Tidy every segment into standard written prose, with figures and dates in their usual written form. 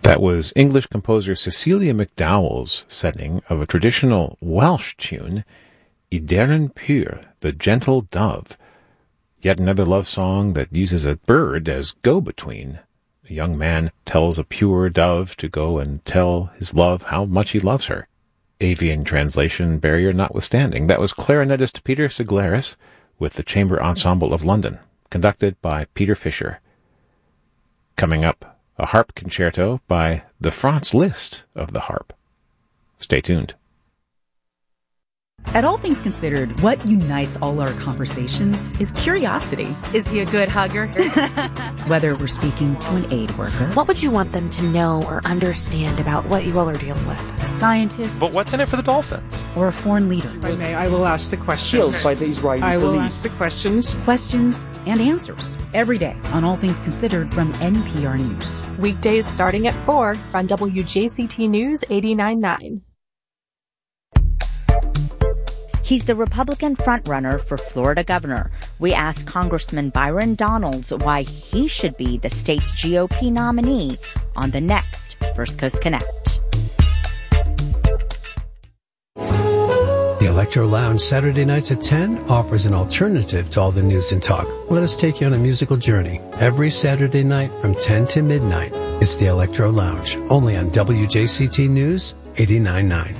That was English composer Cecilia McDowell's setting of a traditional Welsh tune, Ideren Pur, the Gentle Dove. Yet another love song that uses a bird as go-between. A young man tells a pure dove to go and tell his love how much he loves her. Avian translation barrier notwithstanding, that was clarinetist Peter Siglaris with the Chamber Ensemble of London, conducted by Peter Fisher. Coming up, a harp concerto by the Franz Liszt of the harp. Stay tuned. At All Things Considered, what unites all our conversations is curiosity. Is he a good hugger? Whether we're speaking to an aid worker, what would you want them to know or understand about what you all are dealing with? A scientist, but what's in it for the dolphins? Or a foreign leader. If I may, I will ask the questions. By the Israeli I will police. ask the questions. Questions and answers every day on All Things Considered from NPR News. Weekdays starting at 4 on WJCT News 89.9. He's the Republican frontrunner for Florida governor. We asked Congressman Byron Donalds why he should be the state's GOP nominee on the next First Coast Connect. The Electro Lounge Saturday nights at 10 offers an alternative to all the news and talk. Let us take you on a musical journey. Every Saturday night from 10 to midnight, it's the Electro Lounge, only on WJCT News 89.9.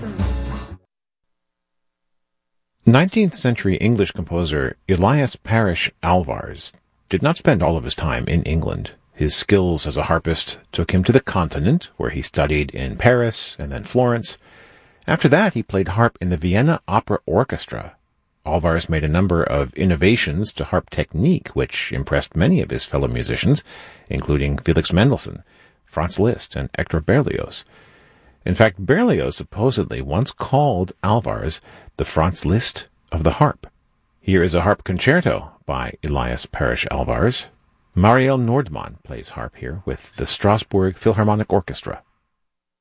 19th century English composer Elias Parish Alvarez did not spend all of his time in England. His skills as a harpist took him to the continent, where he studied in Paris and then Florence. After that, he played harp in the Vienna Opera Orchestra. Alvarez made a number of innovations to harp technique, which impressed many of his fellow musicians, including Felix Mendelssohn, Franz Liszt, and Hector Berlioz. In fact, Berlioz supposedly once called Alvarez the Franz Liszt of the harp. Here is a harp concerto by Elias Parish Alvarez. Marielle Nordmann plays harp here with the Strasbourg Philharmonic Orchestra.